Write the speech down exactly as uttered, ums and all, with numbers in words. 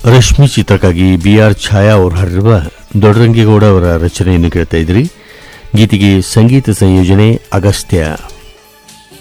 ರಶ್ಮಿ ಚಿತ್ರಕ್ಕಾಗಿ B R ಛಾಯಾ ಅವರು ಹಾಡಿರುವ ದೊಡ್ಡರಂಗೇಗೌಡ ಅವರ ರಚನೆಯನ್ನು ಕೇಳ್ತಾ ಇದ್ರಿ. ಗೀತೆಗೆ ಸಂಗೀತ ಸಂಯೋಜನೆ ಅಗಸ್ತ್ಯ.